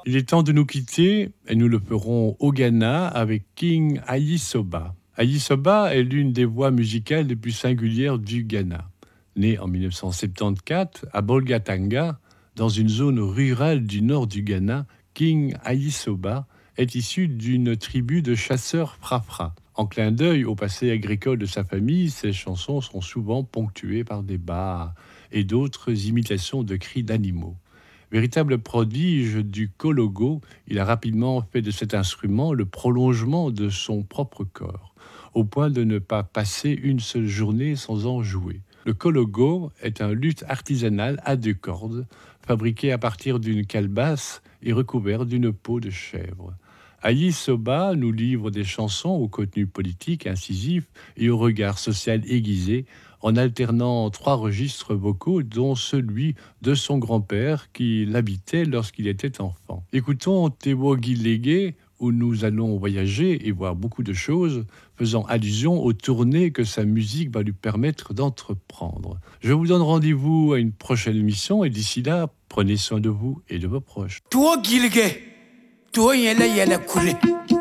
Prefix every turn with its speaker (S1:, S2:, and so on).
S1: Il est temps de nous quitter et nous le ferons au Ghana avec King Ayisoba. Ayisoba est l'une des voix musicales les plus singulières du Ghana. Né en 1974 à Bolgatanga, dans une zone rurale du nord du Ghana, King Ayisoba est issu d'une tribu de chasseurs Frafra. En clin d'œil au passé agricole de sa famille, ses chansons sont souvent ponctuées par des bas et d'autres imitations de cris d'animaux. Véritable prodige du kologo, il a rapidement fait de cet instrument le prolongement de son propre corps, au point de ne pas passer une seule journée sans en jouer. Le kologo est un luth artisanal à deux cordes, fabriqué à partir d'une calebasse et recouvert d'une peau de chèvre. Ayi Soba nous livre des chansons au contenu politique incisif et au regard social aiguisé, en alternant trois registres vocaux, dont celui de son grand-père qui l'habitait lorsqu'il était enfant. Écoutons Tewo Guilégué, où nous allons voyager et voir beaucoup de choses, faisant allusion aux tournées que sa musique va lui permettre d'entreprendre. Je vous donne rendez-vous à une prochaine émission et d'ici là, prenez soin de vous et de vos proches.
S2: Tuwo gilge, tuwo yele yele kule.